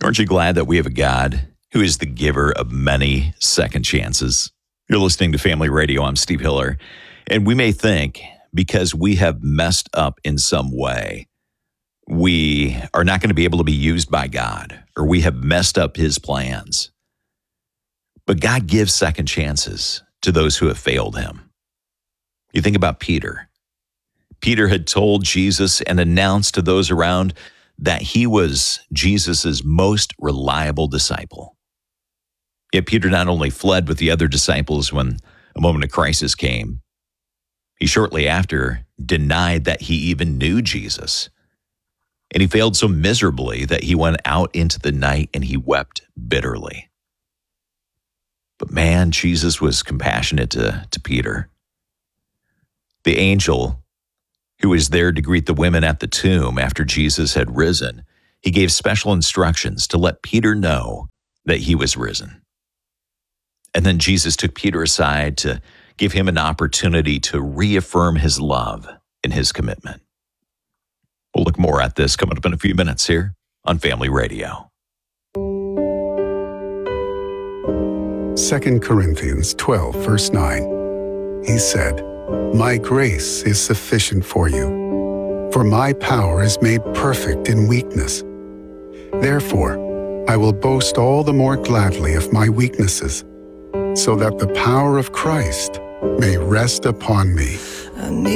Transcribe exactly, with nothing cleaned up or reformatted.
Aren't you glad that we have a God who is the giver of many second chances? You're listening to Family Radio. I'm Steve Hiller. And we may think because we have messed up in some way, we are not going to be able to be used by God, or we have messed up his plans. But God gives second chances to those who have failed him. You think about Peter. Peter had told Jesus and announced to those around that he was Jesus's most reliable disciple. Yet Peter not only fled with the other disciples when a moment of crisis came, he shortly after denied that he even knew Jesus. And he failed so miserably that he went out into the night and he wept bitterly. But man, Jesus was compassionate to, to Peter. The angel who was there to greet the women at the tomb after Jesus had risen, he gave special instructions to let Peter know that he was risen. And then Jesus took Peter aside to give him an opportunity to reaffirm his love and his commitment. We'll look more at this coming up in a few minutes here on Family Radio. Second Corinthians twelve, verse nine. He said, "My grace is sufficient for you, for my power is made perfect in weakness. Therefore, I will boast all the more gladly of my weaknesses, so that the power of Christ may rest upon me."